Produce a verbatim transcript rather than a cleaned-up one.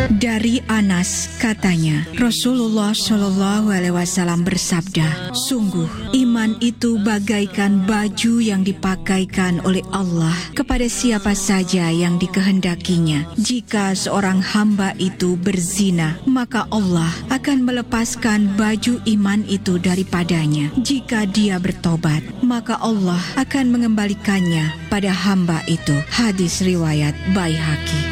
Dari Anas katanya, Rasulullah Shallallahu Alaihi Wasallam bersabda, sungguh iman itu bagaikan baju yang dipakaikan oleh Allah kepada siapa saja yang dikehendakinya. Jika seorang hamba itu berzina, maka Allah akan melepaskan baju iman itu daripadanya. Jika dia bertobat, maka Allah akan mengembalikannya pada hamba itu. Hadis riwayat Baihaqi.